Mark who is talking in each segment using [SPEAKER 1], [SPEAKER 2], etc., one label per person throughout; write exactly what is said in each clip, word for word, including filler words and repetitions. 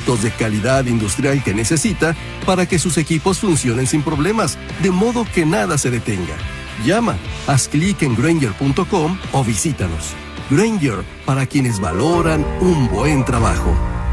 [SPEAKER 1] productos de calidad industrial que necesita para que sus equipos funcionen sin problemas, de modo que nada se detenga. Llama, haz clic en Grainger punto com o visítanos. Grainger, para quienes valoran un buen trabajo.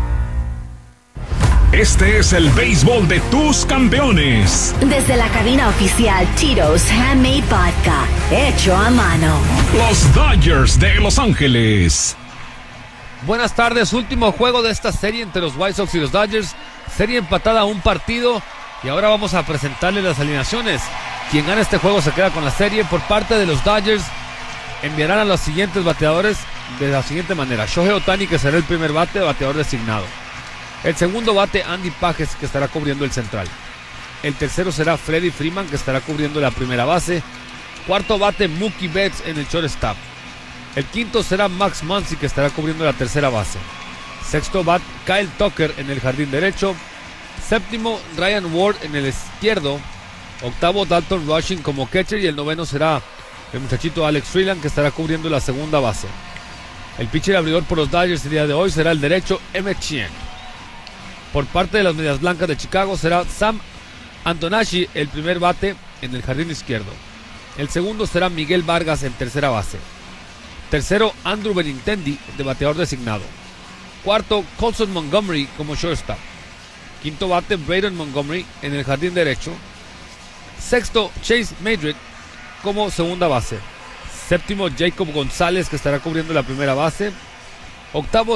[SPEAKER 2] Este es el béisbol de tus campeones.
[SPEAKER 3] Desde la cabina oficial Tito's Handmade Vodka, hecho a mano.
[SPEAKER 2] Los Dodgers de Los Ángeles.
[SPEAKER 4] Buenas tardes, último juego de esta serie entre los White Sox y los Dodgers. Serie empatada a un partido y ahora vamos a presentarles las alineaciones. Quien gana este juego se queda con la serie. Por parte de los Dodgers enviarán a los siguientes bateadores de la siguiente manera: Shohei Ohtani, que será el primer bate, bateador designado. El segundo bate, Andy Pages, que estará cubriendo el central. El tercero será Freddie Freeman, que estará cubriendo la primera base. Cuarto bate, Mookie Betts en el shortstop. El quinto será Max Muncy, que estará cubriendo la tercera base. Sexto bat, Kyle Tucker en el jardín derecho. Séptimo, Ryan Ward en el izquierdo. Octavo, Dalton Rushing como catcher. Y el noveno será el muchachito Alex Freeland, que estará cubriendo la segunda base. El pitcher abridor por los Dodgers el día de hoy será el derecho Emmett Sheehan. Por parte de las Medias Blancas de Chicago será Sam Antonashi el primer bate en el jardín izquierdo. El segundo será Miguel Vargas en tercera base. Tercero, Andrew Benintendi de bateador designado. Cuarto, Colson Montgomery como shortstop. Quinto bate, Braden Montgomery en el jardín derecho. Sexto, Chase Madrid como segunda base. Séptimo, Jacob González, que estará cubriendo la primera base. Octavo,